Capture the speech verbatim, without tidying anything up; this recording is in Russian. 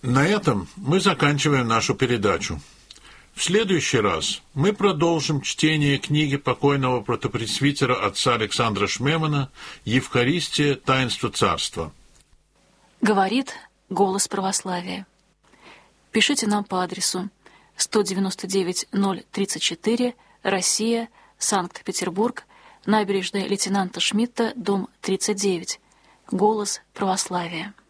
На этом мы заканчиваем нашу передачу. В следующий раз мы продолжим чтение книги покойного протопресвитера отца Александра Шмемана «Евхаристия. Таинство Царства». Говорит голос православия. Пишите нам по адресу сто девяносто девять ноль тридцать четыре, Россия, Санкт-Петербург, набережная лейтенанта Шмидта, дом тридцать девять. Голос православия.